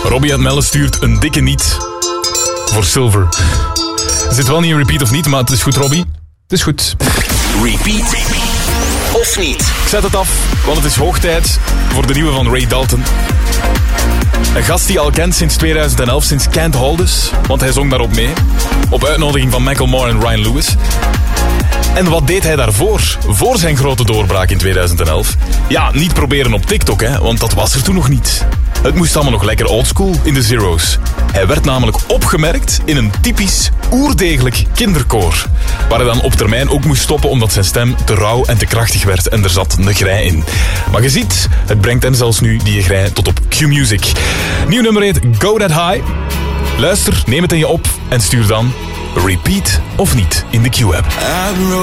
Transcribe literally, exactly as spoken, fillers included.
Robbie uit Melle stuurt een dikke niet voor Silver. Zit wel niet in repeat of niet, maar het is goed, Robbie. Het is goed. Repeat of niet? Ik zet het af, want het is hoog tijd voor de nieuwe van Ray Dalton. Een gast die je al kent sinds tweeduizend elf, sinds Can't Hold Us, want hij zong daarop mee. Op uitnodiging van Macklemore en Ryan Lewis. En wat deed hij daarvoor? Voor zijn grote doorbraak in tweeduizend elf? Ja, niet proberen op TikTok, hè, want dat was er toen nog niet. Het moest allemaal nog lekker oldschool in de zeros. Hij werd namelijk opgemerkt in een typisch oerdegelijk kinderkoor. Waar hij dan op termijn ook moest stoppen omdat zijn stem te rauw en te krachtig werd en er zat een grij in. Maar je ziet, het brengt hem zelfs nu die grij tot op Q-Music. Nieuw nummer heet Go That High. Luister, neem het in je op en stuur dan repeat of niet in de Q-app.